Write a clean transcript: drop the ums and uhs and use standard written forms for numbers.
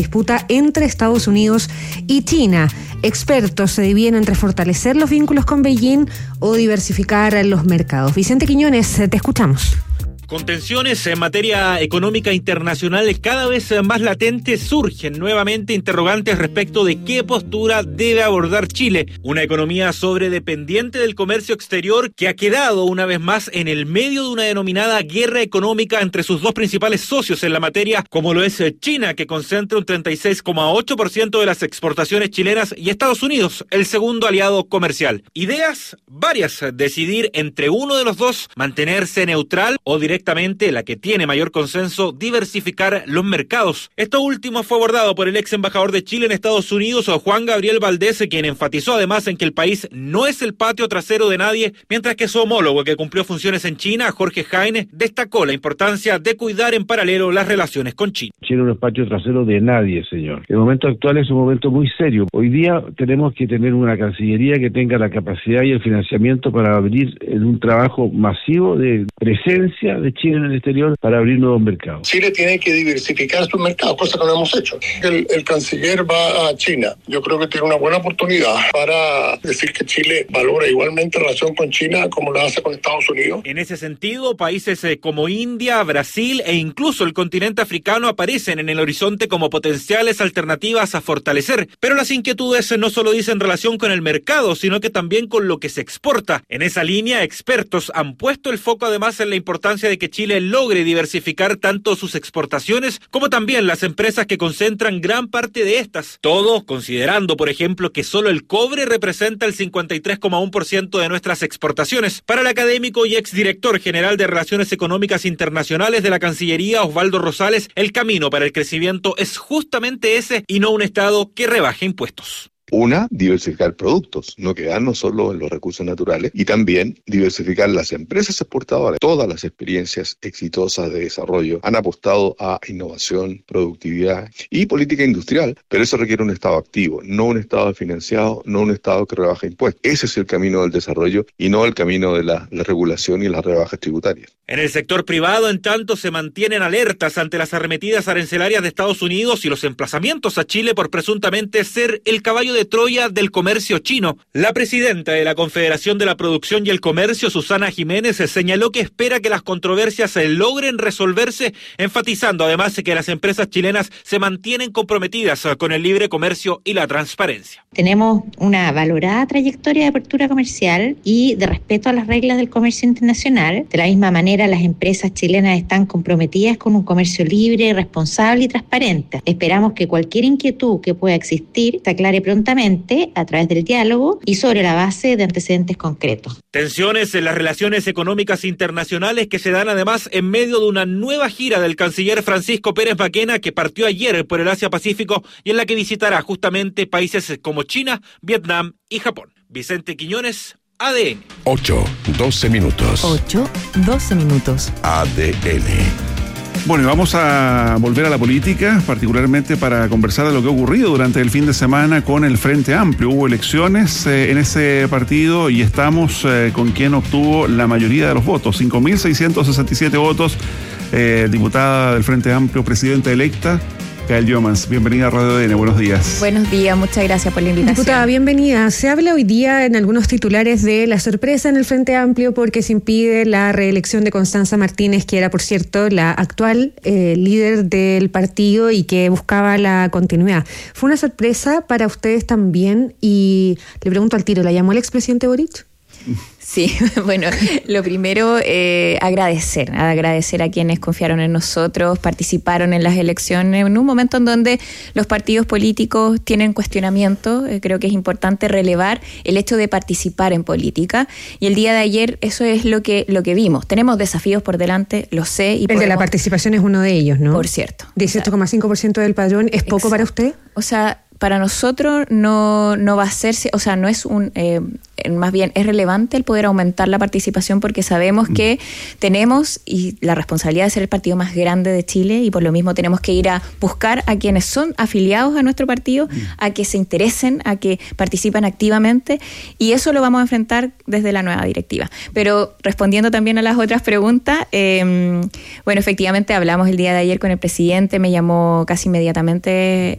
disputa entre Estados Unidos y China. Expertos se dividen entre fortalecer los vínculos con Beijing o diversificar los mercados. Vicente Quiñones, te escuchamos. Con tensiones en materia económica internacional cada vez más latentes, surgen nuevamente interrogantes respecto de qué postura debe abordar Chile, una economía sobredependiente del comercio exterior que ha quedado una vez más en el medio de una denominada guerra económica entre sus dos principales socios en la materia, como lo es China, que concentra un 36,8% de las exportaciones chilenas, y Estados Unidos, el segundo aliado comercial. Ideas varias: decidir entre uno de los dos, mantenerse neutral o directamente la que tiene mayor consenso, diversificar los mercados. Esto último fue abordado por el ex embajador de Chile en Estados Unidos, Juan Gabriel Valdés, quien enfatizó además en que el país no es el patio trasero de nadie, mientras que su homólogo que cumplió funciones en China, Jorge Jaime, destacó la importancia de cuidar en paralelo las relaciones con China. China no es patio trasero de nadie, señor. El momento actual es un momento muy serio. Hoy día tenemos que tener una Cancillería que tenga la capacidad y el financiamiento para abrir en un trabajo masivo de presencia de China en el exterior para abrir nuevos mercados. Chile tiene que diversificar sus mercados, cosa que no hemos hecho. El canciller va a China. Yo creo que tiene una buena oportunidad para decir que Chile valora igualmente la relación con China como lo hace con Estados Unidos. En ese sentido, países como India, Brasil e incluso el continente africano aparecen en el horizonte como potenciales alternativas a fortalecer. Pero las inquietudes no solo dicen relación con el mercado, sino que también con lo que se exporta. En esa línea, expertos han puesto el foco además en la importancia de que Chile logre diversificar tanto sus exportaciones como también las empresas que concentran gran parte de estas. Todo considerando, por ejemplo, que solo el cobre representa el 53,1% de nuestras exportaciones. Para el académico y exdirector general de Relaciones Económicas Internacionales de la Cancillería, Osvaldo Rosales, el camino para el crecimiento es justamente ese y no un Estado que rebaje impuestos. Una, diversificar productos, no quedarnos solo en los recursos naturales, y también diversificar las empresas exportadoras. Todas las experiencias exitosas de desarrollo han apostado a innovación, productividad y política industrial, pero eso requiere un Estado activo, no un Estado financiado, no un Estado que rebaja impuestos. Ese es el camino del desarrollo y no el camino de la regulación y las rebajas tributarias. En el sector privado, en tanto, se mantienen alertas ante las arremetidas arancelarias de Estados Unidos y los emplazamientos a Chile por presuntamente ser el caballo de Troya del comercio chino. La presidenta de la Confederación de la Producción y el Comercio, Susana Jiménez, señaló que espera que las controversias logren resolverse, enfatizando además que las empresas chilenas se mantienen comprometidas con el libre comercio y la transparencia. Tenemos una valorada trayectoria de apertura comercial y de respeto a las reglas del comercio internacional. De la misma manera, las empresas chilenas están comprometidas con un comercio libre, responsable y transparente. Esperamos que cualquier inquietud que pueda existir se aclare prontamente a través del diálogo y sobre la base de antecedentes concretos. Tensiones en las relaciones económicas internacionales que se dan además en medio de una nueva gira del canciller Francisco Pérez Maquena, que partió ayer por el Asia-Pacífico y en la que visitará justamente países como China, Vietnam y Japón. Vicente Quiñones, ADN. 8:12 minutos. 8:12 minutos. ADN. Bueno, y vamos a volver a la política, particularmente para conversar de lo que ha ocurrido durante el fin de semana con el Frente Amplio. Hubo elecciones en ese partido y estamos con quien obtuvo la mayoría de los votos, 5.667 votos, diputada del Frente Amplio, presidenta electa, Gael Jomans. Bienvenida a Radio ADN, buenos días. Buenos días, muchas gracias por la invitación. Diputada, bienvenida. Se habla hoy día en algunos titulares de la sorpresa en el Frente Amplio porque se impide la reelección de Constanza Martínez, que era, por cierto, la actual líder del partido y que buscaba la continuidad. ¿Fue una sorpresa para ustedes también? Y le pregunto al tiro, ¿la llamó el expresidente Boric? Sí, bueno, lo primero, agradecer a quienes confiaron en nosotros, participaron en las elecciones, en un momento en donde los partidos políticos tienen cuestionamiento. Creo que es importante relevar el hecho de participar en política, y el día de ayer eso es lo que vimos. Tenemos desafíos por delante, lo sé. Y el de la participación es uno de ellos, ¿no? Por cierto. 18,5% del padrón, ¿es poco para usted? O sea, para nosotros no va a ser, o sea, no es más bien es relevante el poder aumentar la participación, porque sabemos que tenemos y la responsabilidad de ser el partido más grande de Chile, y por lo mismo tenemos que ir a buscar a quienes son afiliados a nuestro partido, a que se interesen, a que participen activamente, y eso lo vamos a enfrentar desde la nueva directiva. Pero respondiendo también a las otras preguntas, bueno, efectivamente hablamos el día de ayer con el presidente, me llamó casi inmediatamente